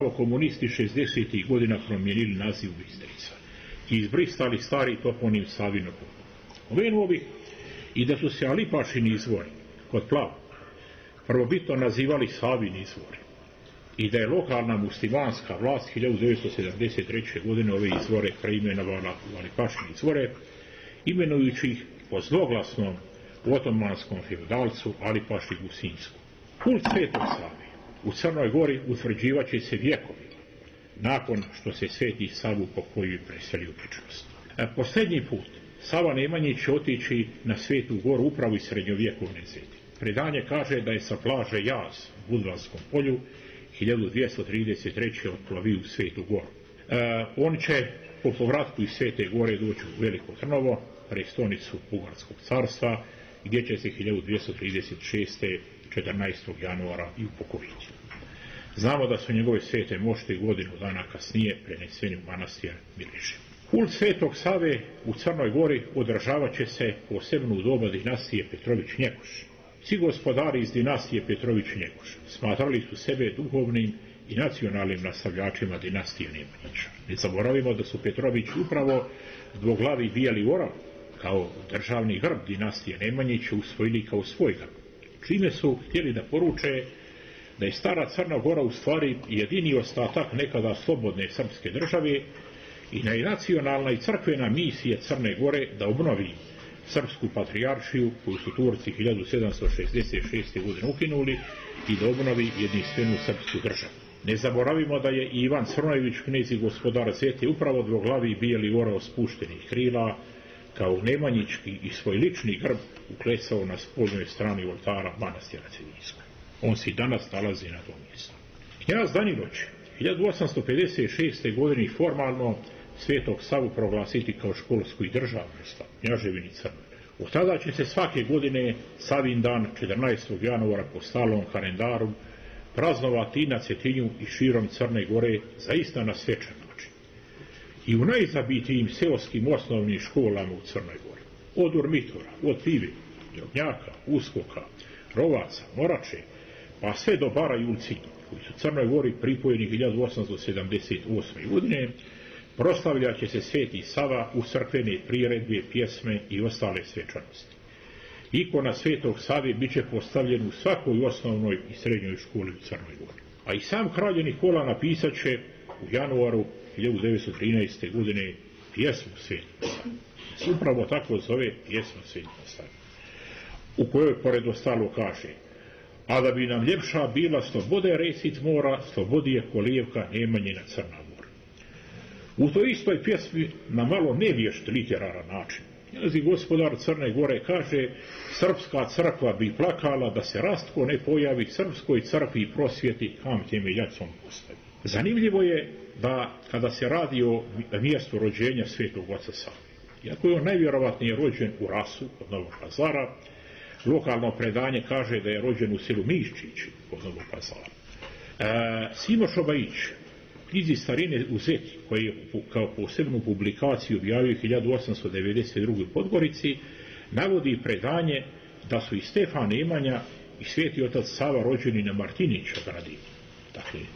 kako komunisti 60. godina promijenili naziv Bistrica i izbrisali stari toponim Savinopol. Pomenuo bih i da su se Alipašini izvori kod Plava prvobitno nazivali Savini izvori i da je lokalna muslimanska vlast 1973. godine ove izvore preimenovala u Alipašini izvore, imenujući ih po zloglasnom otomanskom feudalcu Alipaši Gusinsku. Kult Svetog Save u Crnoj Gori utvrđivat će se vjekovima, nakon što se Sveti Savu upokoji i preseli u vječnost. Posljednji put Sava Nemanjić će otići na Svetu Goru upravo iz srednjovjekovne zeti. Predanje kaže da je sa plaže Jaz u Budvanskom polju 1233. otplovio u Svetu Goru. On će po povratku iz Svete Gore doći u Veliko Trnovo, prestonicu Bugarskog carstva, gdje će se 1236. 14. januara i upokojiti. Znamo da su njegove svete mošte godinu dana kasnije preneseni u manastir Miliži. Kult Svetog Save u Crnoj Gori održavat će se posebno u doba dinastije Petrović-Njegoš. Svi gospodari iz dinastije Petrović-Njegoš smatrali su sebe duhovnim i nacionalnim nastavljačima dinastije Nemanjića. Ne zaboravimo da su Petrović upravo dvoglavi bijeli orav kao državni grb dinastije Nemanjića usvojili kao svoj grb, čime su htjeli da poruče da je stara Crna Gora u stvari jedini ostatak nekada slobodne srpske države i da je nacionalna i crkvena misija Crne Gore da obnovi srpsku patrijaršiju koju su Turci 1766. godine ukinuli i da obnovi jedinstvenu srpsku državu. Ne zaboravimo da je Ivan Crnojević, knez i gospodar Zete, upravo dvoglavi bijeli orao spuštenih krila kao nemanjički i svoj lični grb uklesao na spoljnoj strani oltara manastira Cetinjskog. On se i danas nalazi na tom mjestu. Knjaz Daniloć 1856. godine formalno Svetog Savu proglasiti kao školsku i državnu slavu, Kneževini Crnoj. Od tada će se svake godine Savin dan 14. januara po stalnom kalendaru praznovati i na Cetinju i širom Crne Gore zaista na svečan način. I u najzabitijim seoskim osnovnim školama u Crnoj Gori. Od Urmitora, od Pive, Drobnjaka, Uskoka, Rovaca, Morače, pa sve do Bara i Ulcinja, koji su Crnoj Gori pripojeni 1878. godine, proslavljat će se Sveti Sava u crkvene priredbe, pjesme i ostale svečanosti. Ikona Svetog Save bit će postavljen u svakoj osnovnoj i srednjoj školi u Crnoj Gori. A i sam kralj Nikola napisat će u januaru 1913. godine pjesmu Svetog Save. Se upravo tako zove pjesma Svetog Save, u kojoj pored ostalo kaže: a da bi nam ljepša bila slobode recit mora, slobodije kolijevka Nemanjina Crna Gora. U toj istoj pjesmi na malo nevješt literaran način njezi gospodar Crne Gore kaže: srpska crkva bi plakala da se rastko ne pojavi srpskoj crkvi prosvjeti kam temeljacom postavi. Zanimljivo je da kada se radi o mjestu rođenja Svetog Oca Save, iako je on najvjerovatnije rođen u Rasu kod Novog Pazara, lokalno predanje kaže da je rođen u selu Miščić kod Novog Pazara. Simo Šobajić knjizi Starine u Zeti, koji je kao posebnu publikaciju objavio 1892. u Podgorici, navodi predanje da su i Stefan Nemanja i Sveti Otac Sava rođeni na Martinića gradi. Dakle,